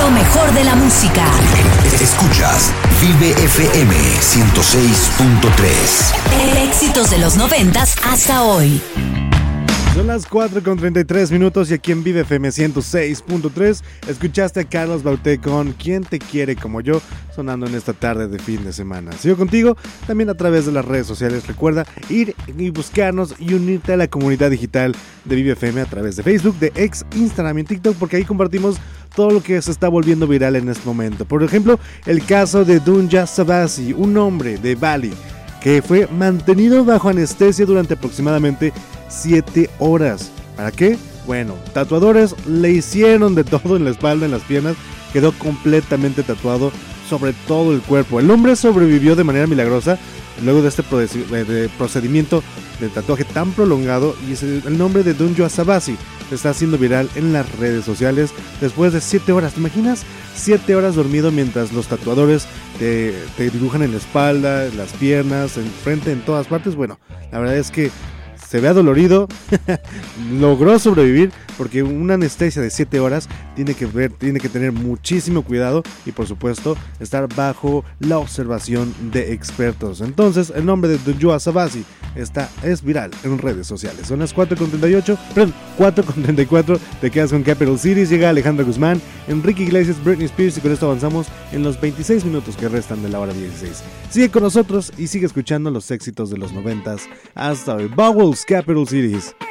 Lo mejor de la música. Escuchas Vive FM 106.3. Éxitos de los 90s hasta hoy. Son las 4:33 y aquí en Vive FM 106.3 escuchaste a Carlos Bauté con ¿Quién te quiere como yo? Sonando en esta tarde de fin de semana. Sigo contigo también a través de las redes sociales. Recuerda ir y buscarnos y unirte a la comunidad digital de Vive FM a través de Facebook, de X, Instagram y TikTok, porque ahí compartimos todo lo que se está volviendo viral en este momento. Por ejemplo, el caso de Dunja Savasi, un hombre de Bali que fue mantenido bajo anestesia durante aproximadamente 7 horas. ¿Para qué? Bueno, tatuadores le hicieron de todo en la espalda, en las piernas, quedó completamente tatuado sobre todo el cuerpo. El hombre sobrevivió de manera milagrosa luego de este procedimiento de tatuaje tan prolongado, y es el nombre de Dunja Savasi está haciendo viral en las redes sociales después de 7 horas. ¿Te imaginas? 7 horas dormido mientras los tatuadores te dibujan en la espalda, en las piernas, en frente, en todas partes. Bueno, la verdad es que se ve adolorido, logró sobrevivir porque una anestesia de 7 horas tiene que tener muchísimo cuidado y por supuesto estar bajo la observación de expertos. Entonces el nombre de Dunja Savasi es viral en redes sociales. Son las 4:34, te quedas con Capital Cities, llega Alejandra Guzmán, Enrique Iglesias, Britney Spears y con esto avanzamos en los 26 minutos que restan de la hora 16. Sigue con nosotros y sigue escuchando los éxitos de los 90s hasta hoy. Bowles, Capital Cities.